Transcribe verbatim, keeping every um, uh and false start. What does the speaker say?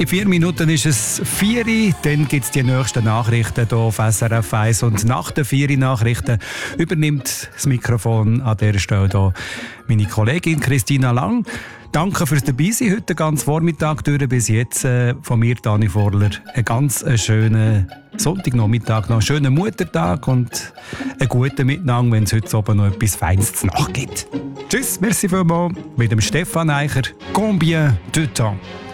In vier Minuten ist es vier Uhr, dann gibt es die nächsten Nachrichten hier auf S R F eins. Und nach den vier Uhr Nachrichten übernimmt das Mikrofon an dieser Stelle hier meine Kollegin Christina Lang. Danke fürs Dabeisein heute ganz Vormittag durch bis jetzt. Äh, von mir, Dani Vorler, einen ganz äh, schönen Sonntagnachmittag, noch einen schönen Muttertag und einen guten Miteinander, wenn es heute oben noch etwas Feines zu Nacht gibt. Tschüss, merci vielmals mit dem Stefan Eicher. Combien de temps?